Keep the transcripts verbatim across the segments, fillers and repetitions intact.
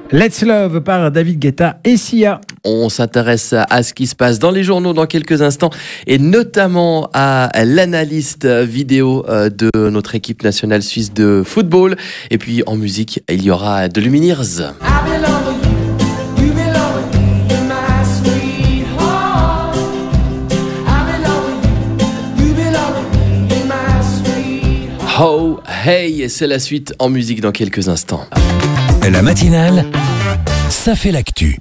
Let's Love par David Guetta et Sia. On s'intéresse à ce qui se passe dans les journaux dans quelques instants et notamment à l'analyste vidéo de notre équipe nationale suisse de football. Et puis en musique, il y aura de Lumineers. Oh, hey, c'est la suite en musique dans quelques instants. La matinale, ça fait l'actu.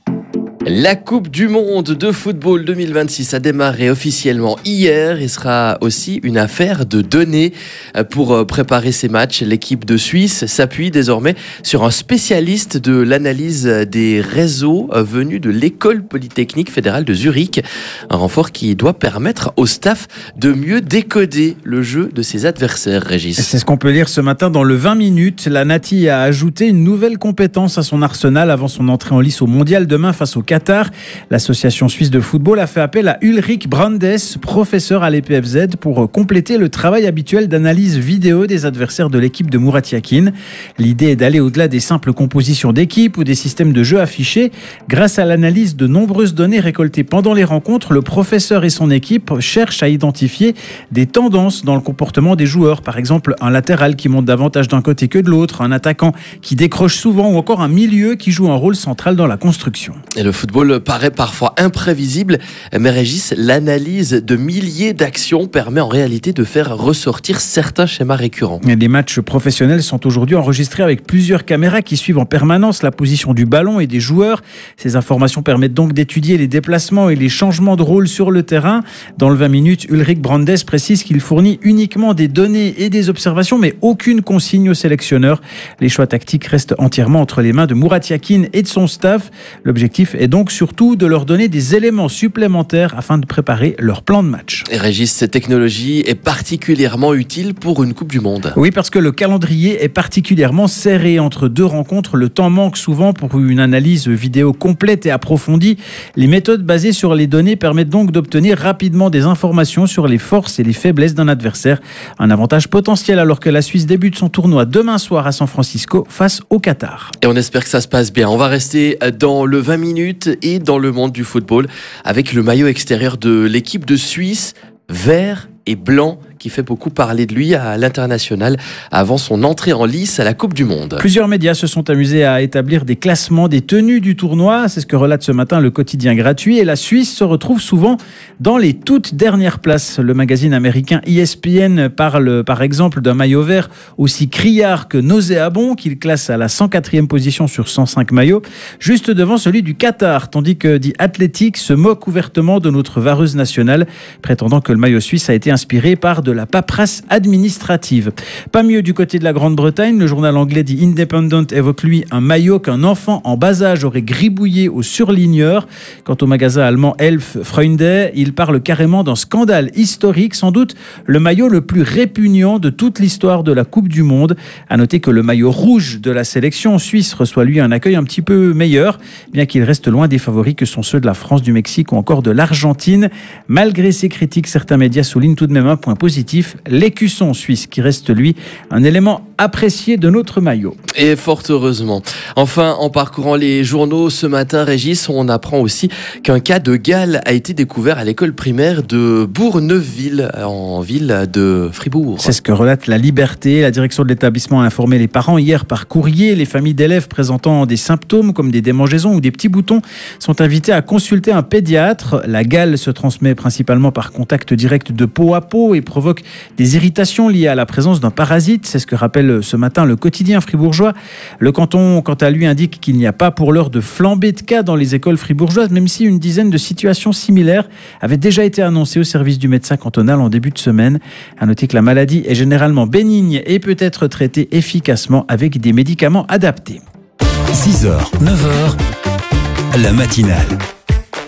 La Coupe du Monde de football deux mille vingt-six a démarré officiellement hier et sera aussi une affaire de données. Pour préparer ces matchs, l'équipe de Suisse s'appuie désormais sur un spécialiste de l'analyse des réseaux venu de l'École Polytechnique fédérale de Zurich. Un renfort qui doit permettre au staff de mieux décoder le jeu de ses adversaires, Régis. C'est ce qu'on peut lire ce matin dans le vingt minutes. La Nati a ajouté une nouvelle compétence à son arsenal avant son entrée en lice au mondial demain face au Qatar. L'association suisse de football a fait appel à Ulrich Brandes, professeur à l'E P F Z, pour compléter le travail habituel d'analyse vidéo des adversaires de l'équipe de Murat Yakin. L'idée est d'aller au-delà des simples compositions d'équipe ou des systèmes de jeu affichés. Grâce à l'analyse de nombreuses données récoltées pendant les rencontres, le professeur et son équipe cherchent à identifier des tendances dans le comportement des joueurs. Par exemple, un latéral qui monte davantage d'un côté que de l'autre, un attaquant qui décroche souvent ou encore un milieu qui joue un rôle central dans la construction. Et le Le football paraît parfois imprévisible, mais Régis, l'analyse de milliers d'actions permet en réalité de faire ressortir certains schémas récurrents. Les matchs professionnels sont aujourd'hui enregistrés avec plusieurs caméras qui suivent en permanence la position du ballon et des joueurs. Ces informations permettent donc d'étudier les déplacements et les changements de rôle sur le terrain. Dans le vingt minutes, Ulrich Brandes précise qu'il fournit uniquement des données et des observations, mais aucune consigne au sélectionneur. Les choix tactiques restent entièrement entre les mains de Murat Yakin et de son staff. L'objectif est donc surtout de leur donner des éléments supplémentaires afin de préparer leur plan de match. Et Régis, cette technologie est particulièrement utile pour une Coupe du Monde. Oui, parce que le calendrier est particulièrement serré entre deux rencontres. Le temps manque souvent pour une analyse vidéo complète et approfondie. Les méthodes basées sur les données permettent donc d'obtenir rapidement des informations sur les forces et les faiblesses d'un adversaire. Un avantage potentiel alors que la Suisse débute son tournoi demain soir à San Francisco face au Qatar. Et on espère que ça se passe bien. On va rester dans le vingt minutes et dans le monde du football avec le maillot extérieur de l'équipe de Suisse, vert et blanc, qui fait beaucoup parler de lui à l'international avant son entrée en lice à la Coupe du Monde. Plusieurs médias se sont amusés à établir des classements des tenues du tournoi. C'est ce que relate ce matin le quotidien gratuit. Et la Suisse se retrouve souvent dans les toutes dernières places. Le magazine américain E S P N parle par exemple d'un maillot vert aussi criard que nauséabond qu'il classe à la cent quatrième position sur cent cinq maillots, juste devant celui du Qatar, tandis que The Athletic se moque ouvertement de notre vareuse nationale, prétendant que le maillot suisse a été inspiré par de la paperasse administrative. Pas mieux du côté de la Grande-Bretagne. Le journal anglais The Independent évoque lui un maillot qu'un enfant en bas âge aurait gribouillé au surligneur. Quant au magasin allemand Elf Freunde, il parle carrément d'un scandale historique, sans doute le maillot le plus répugnant de toute l'histoire de la Coupe du Monde. À noter que le maillot rouge de la sélection suisse reçoit lui un accueil un petit peu meilleur, bien qu'il reste loin des favoris que sont ceux de la France, du Mexique ou encore de l'Argentine. Malgré ces critiques, certains médias soulignent tout de même un point positif, l'écusson suisse qui reste lui un élément apprécié de notre maillot. Et fort heureusement. Enfin, en parcourant les journaux ce matin, Régis, on apprend aussi qu'un cas de gale a été découvert à l'école primaire de Bourneuville, en ville de Fribourg. C'est ce que relate La Liberté. La direction de l'établissement a informé les parents hier par courrier. Les familles d'élèves présentant des symptômes comme des démangeaisons ou des petits boutons sont invitées à consulter un pédiatre. La gale se transmet principalement par contact direct de peau à peau et provoque des irritations liées à la présence d'un parasite. C'est ce que rappelle ce matin le quotidien fribourgeois. Le canton, quant à lui, indique qu'il n'y a pas pour l'heure de flambée de cas dans les écoles fribourgeoises, même si une dizaine de situations similaires avaient déjà été annoncées au service du médecin cantonal en début de semaine. À noter que la maladie est généralement bénigne et peut être traitée efficacement avec des médicaments adaptés. six heures, neuf heures, la matinale.